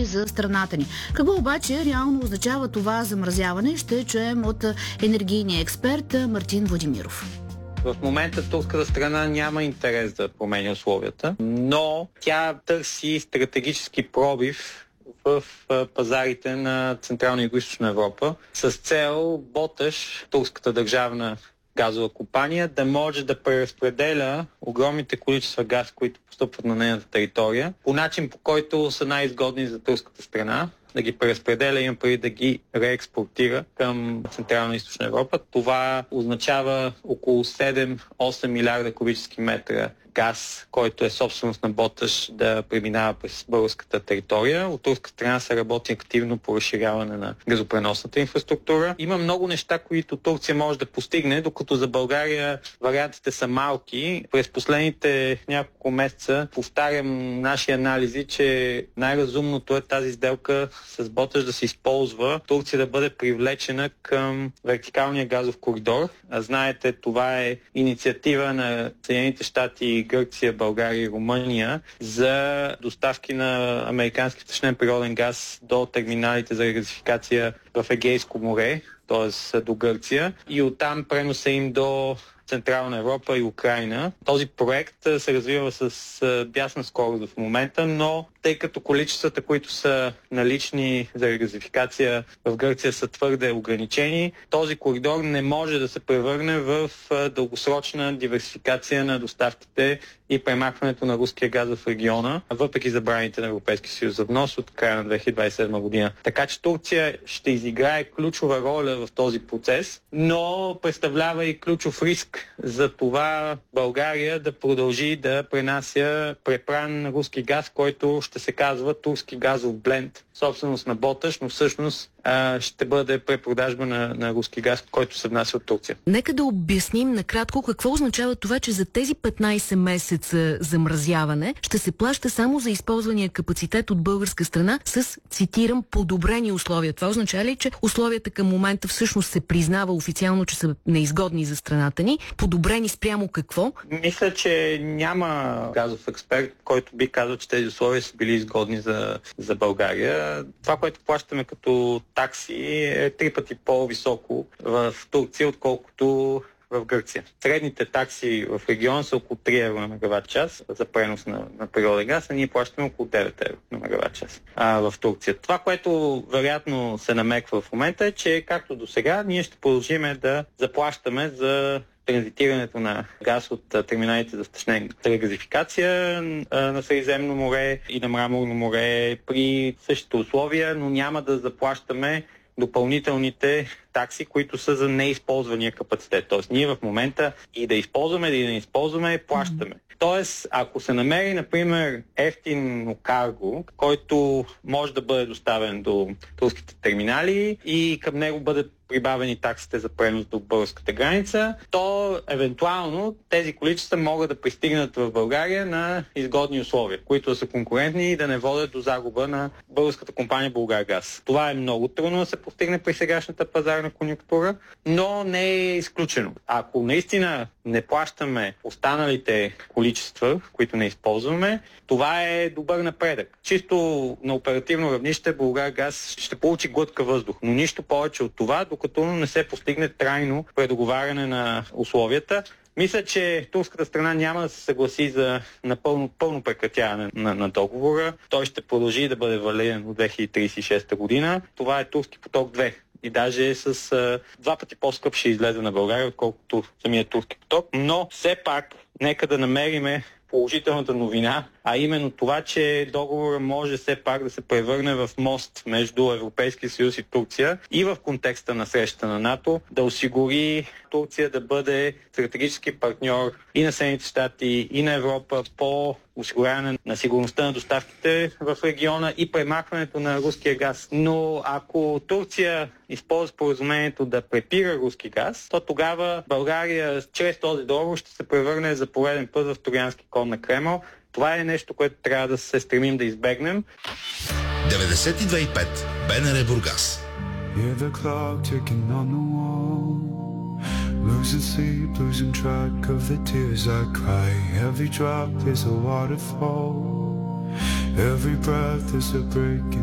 за страната ни. Какво обаче реално означава това замразяване, ще чуем от енергийния експерт Мартин Владимиров. В момента турската страна няма интерес да променя условията, но тя търси стратегически пробив в пазарите на Централна и Югоизточна Европа с цел Боташ, турската държавна газова компания, да може да преразпределя огромните количества газ, които постъпват на нейната територия, по начин, по който са най-изгодни за турската страна, да ги преразпределя, има преди да ги реекспортира към Централна и Източна Европа. Това означава около 7-8 милиарда кубически метра газ, който е собственост на Боташ, да преминава през българската територия. От турска страна се работи активно по разширяване на газопреносната инфраструктура. Има много неща, които Турция може да постигне, докато за България вариантите са малки. През последните няколко месеца повтарям наши анализи, че най-разумното е тази сделка с Боташ да се използва, Турция да бъде привлечена към вертикалния газов коридор. А знаете, това е инициатива на Съединените щати, Гърция, България и Румъния за доставки на американски втечнен природен газ до терминалите за регазификация в Егейско море, т.е. до Гърция, и оттам преноса им до Централна Европа и Украйна. Този проект се развива с бясна скорост в момента, но тъй като количествата, които са налични за регазификация в Гърция, са твърде ограничени, този коридор не може да се превърне в дългосрочна диверсификация на доставките и премахването на руския газ в региона, въпреки забраните на Европейския съюз за внос от края на 2027 година. Така че Турция ще изиграе ключова роля в този процес, но представлява и ключов риск за това България да продължи да пренася препран руски газ, който ще се казва турски газов бленд, собственост на Боташ, но всъщност ще бъде препродажба на руски газ, който се внася от Турция. Нека да обясним накратко какво означава това, че за тези 15 месеца замразяване ще се плаща само за използвания капацитет от българска страна с, цитирам, подобрени условия. Това означава ли, че условията към момента всъщност се признава официално, че са неизгодни за страната ни? Подобрени спрямо какво? Мисля, че няма газов експерт, който би казал, че тези условия са били изгодни за България. Това, което плащаме като такси, е 3 пъти по-високо в Турция, отколкото в Гърция. Средните такси в региона са около 3 евро на мегаватт час за пренос на природен газ, а ние плащаме около 9 евро на мегаватт час в Турция. Това, което вероятно се намеква в момента, е, че както до сега, ние ще продължим да заплащаме за транзитирането на газ от терминалите за втечнен регазификация на Средиземно море и на Мраморно море при същите условия, но няма да заплащаме допълнителните такси, които са за неизползвания капацитет. Тоест ние в момента и да използваме, и да не използваме, плащаме. Тоест, ако се намери, например, ефтино карго, който може да бъде доставен до турските терминали и към него бъдат прибавени таксите за пренос до българската граница, то евентуално тези количества могат да пристигнат в България на изгодни условия, които да са конкурентни и да не водят до загуба на българската компания Булгаргаз. Това е много трудно да се постигне при сегашната пазарна конюнктура, но не е изключено. Ако наистина не плащаме останалите количества, които не използваме, това е добър напредък. Чисто на оперативно равнище Булгаргаз ще получи глътка въздух, но нищо повече от това, докато не се постигне трайно предоговаряне на условията. Мисля, че турската страна няма да се съгласи за пълно прекратяване на договора. Той ще продължи да бъде валиден до 2036 година. Това е Турски поток 2. И даже с 2 пъти по-скъп ще излезе на България, отколкото самия Турски поток. Но все пак, нека да намериме положителната новина, а именно това, че договорът може все пак да се превърне в мост между Европейския съюз и Турция и в контекста на срещата на НАТО да осигури Турция да бъде стратегически партньор и на Съединените щати, и на Европа по осигуряване на сигурността на доставките в региона и премахването на руския газ. Но ако Турция използва споразумението да препира руски газ, то тогава България чрез този договор ще се превърне за пореден път в троянски кон на Кремъл. Това е нещо, което трябва да се стремим да избегнем. 92.5 БНР Бургас. Losing sleep, losing track of the tears I cry. Every drop is a waterfall. Every breath is a break.